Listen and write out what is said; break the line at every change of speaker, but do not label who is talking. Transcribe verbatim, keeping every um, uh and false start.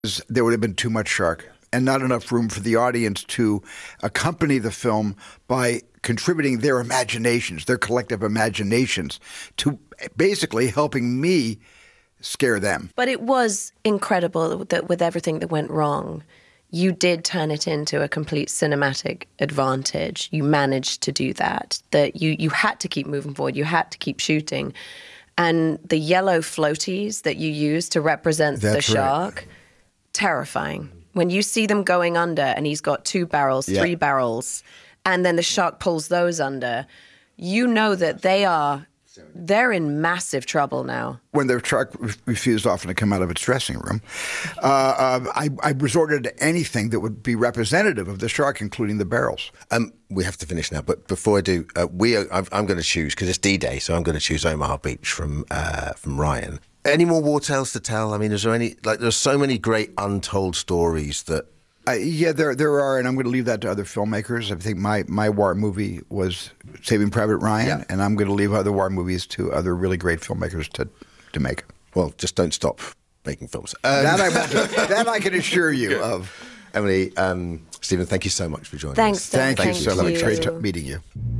There would have been too much shark and not enough room for the audience to accompany the film by contributing their imaginations, their collective imaginations, to basically helping me scare them.
But it was incredible that with everything that went wrong, you did turn it into a complete cinematic advantage. You managed to do that, that you, you had to keep moving forward. You had to keep shooting. And the yellow floaties that you used to represent
That's
the shark,
right.
Terrifying. When you see them going under and he's got two barrels,
yeah.
three barrels, and then the shark pulls those under, you know that they are, they're in massive trouble now.
When the shark refused often to come out of its dressing room, uh, uh, I, I resorted to anything that would be representative of the shark, including the barrels.
Um, we have to finish now, but before I do, uh, we are, I'm, I'm going to choose, because it's D-Day, so I'm going to choose Omaha Beach from uh, from Ryan. Any more war tales to tell? I mean, is there any, like, there's so many great untold stories that...
Uh, yeah, there there are, and I'm going to leave that to other filmmakers. I think my, my war movie was Saving Private Ryan, yeah. and I'm going to leave other war movies to other really great filmmakers to, to make.
Well, just don't stop making films. Um,
that, I want to, that I can assure you of.
Emily, um, Stephen, thank you so much for joining
Thanks,
us.
Thank,
thank you so much.
you.
Great meeting you.